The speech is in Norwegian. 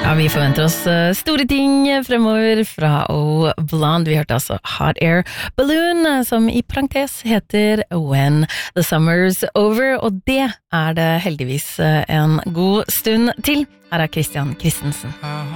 Ja, vi forventer oss store ting fremover fra O Blonde. Vi hørte altså Hot Air Balloon, som i parentes heter When the Summer's Over, og det det heldigvis en god stund til. Her Christian Christensen.